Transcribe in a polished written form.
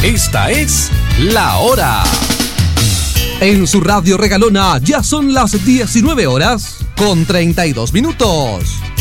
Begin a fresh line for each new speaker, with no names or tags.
Esta es La Hora.
En su radio regalona ya son las 19 horas con 32 minutos.